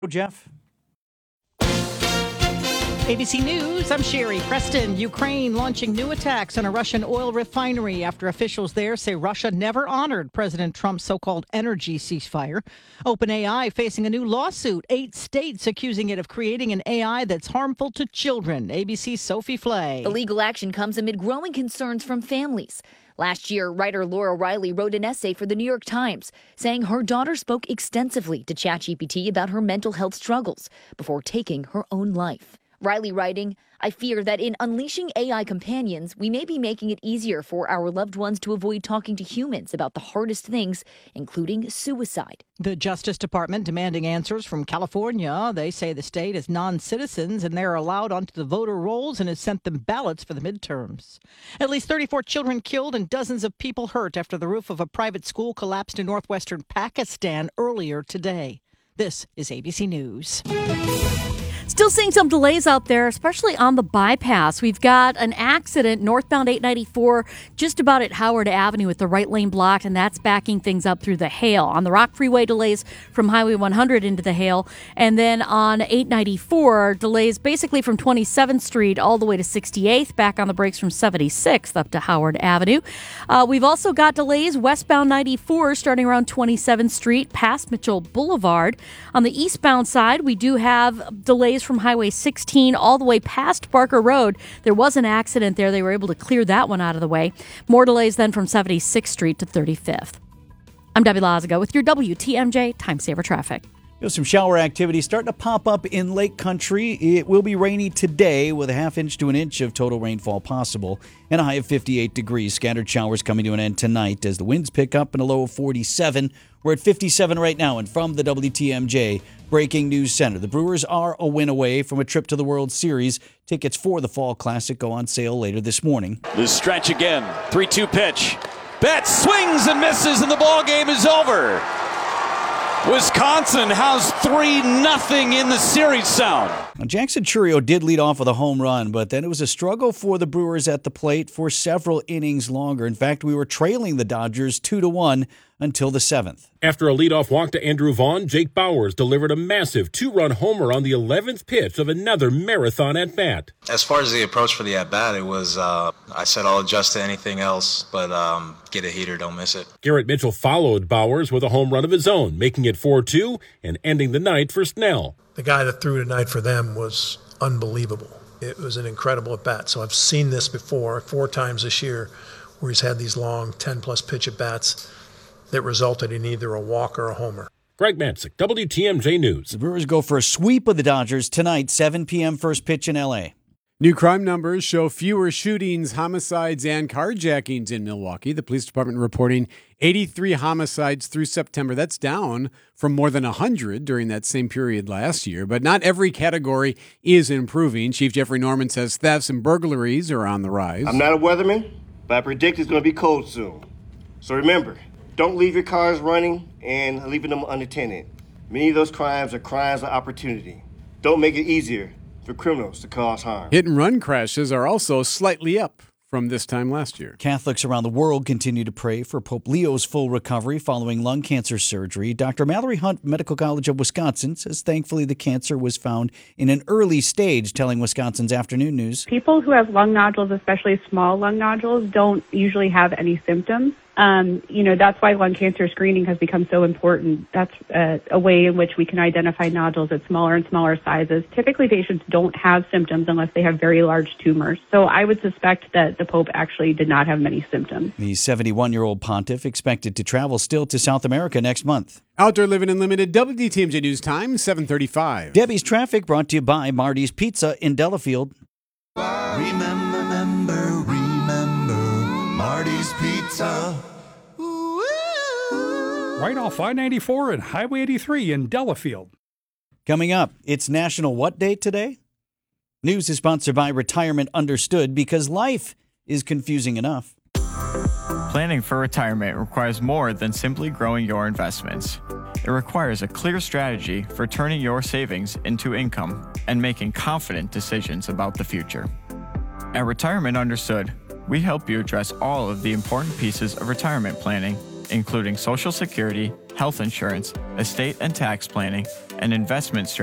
Jeff. ABC News, I'm Sherry Preston. Ukraine launching new attacks on a Russian oil refinery after officials there say Russia never honored President Trump's so-called energy ceasefire. OpenAI facing a new lawsuit, 8 states accusing it of creating an AI that's harmful to children. ABC's Sophie Flay. The legal action comes amid growing concerns from families. Last year, writer Laura Riley wrote an essay for the New York Times saying her daughter spoke extensively to ChatGPT about her mental health struggles before taking her own life. Riley writing, I fear that in unleashing AI companions, we may be making it easier for our loved ones to avoid talking to humans about the hardest things, including suicide. The Justice Department demanding answers from California. They say the state is non-citizens and they're allowed onto the voter rolls and has sent them ballots for the midterms. At least 34 children killed and dozens of people hurt after the roof of a private school collapsed in northwestern Pakistan earlier today. This is ABC News. Still seeing some delays out there, especially on the bypass. We've got an accident northbound 894 just about at Howard Avenue with the right lane blocked, and that's backing things up through the Hale. On the Rock Freeway, delays from Highway 100 into the Hale. And then on 894, delays basically from 27th Street all the way to 68th, back on the brakes from 76th up to Howard Avenue. We've also got delays westbound 94 starting around 27th Street past Mitchell Boulevard. On the eastbound side, we do have delays from Highway 16 all the way past Barker Road. There was an accident there. They were able to clear that one out of the way. More delays then from 76th Street to 35th. I'm Debbie Lazaga with your WTMJ Time Saver Traffic. Some shower activity starting to pop up in Lake Country. It will be rainy today with a ½ inch to an inch of total rainfall possible and a high of 58 degrees. Scattered showers coming to an end tonight as the winds pick up and a low of 47. We're at 57 right now, and from the WTMJ Breaking News Center, the Brewers are a win away from a trip to the World Series. Tickets for the Fall Classic go on sale later this morning. The stretch again, 3-2 pitch. Betts swings and misses, and the ball game is over. Wisconsin has 3-0 in the series sound. Jackson Chourio did lead off with a home run, but then it was a struggle for the Brewers at the plate for several innings longer. In fact, we were trailing the Dodgers 2-1 until the 7th. After a leadoff walk to Andrew Vaughn, Jake Bauers delivered a massive 2-run homer on the 11th pitch of another marathon at-bat. As far as the approach for the at-bat, it was, I said I'll adjust to anything else, but get a heater, don't miss it. Garrett Mitchell followed Bauers with a home run of his own, making it 4-2 and ending the night for Snell. The guy that threw tonight for them was unbelievable. It was an incredible at-bat. So I've seen this before 4 times this year where he's had these long 10-plus pitch at-bats that resulted in either a walk or a homer. Greg Matzek, WTMJ News. The Brewers go for a sweep of the Dodgers tonight, 7 p.m. first pitch in L.A. New crime numbers show fewer shootings, homicides, and carjackings in Milwaukee. The police department reporting 83 homicides through September. That's down from more than 100 during that same period last year. But not every category is improving. Chief Jeffrey Norman says thefts and burglaries are on the rise. I'm not a weatherman, but I predict it's going to be cold soon. So remember, don't leave your cars running and leaving them unattended. Many of those crimes are crimes of opportunity. Don't make it easier for criminals to cause harm. Hit and run crashes are also slightly up from this time last year. Catholics around the world continue to pray for Pope Leo's full recovery following lung cancer surgery. Dr. Mallory Hunt, Medical College of Wisconsin, says thankfully the cancer was found in an early stage, telling Wisconsin's Afternoon News. People who have lung nodules, especially small lung nodules, don't usually have any symptoms. That's why lung cancer screening has become so important. That's a way in which we can identify nodules at smaller and smaller sizes. Typically, patients don't have symptoms unless they have very large tumors. So I would suspect that the Pope actually did not have many symptoms. The 71-year-old pontiff expected to travel still to South America next month. Outdoor Living Unlimited, WTMJ News Time, 7:35. Debbie's Traffic brought to you by Marty's Pizza in Delafield. Remember, Marty's Pizza. Right off I-94 and Highway 83 in Delafield. Coming up, it's National What Day today? News is sponsored by Retirement Understood, because life is confusing enough. Planning for retirement requires more than simply growing your investments. It requires a clear strategy for turning your savings into income and making confident decisions about the future. At Retirement Understood, we help you address all of the important pieces of retirement planning, including Social Security, health insurance, estate and tax planning, and investment strategies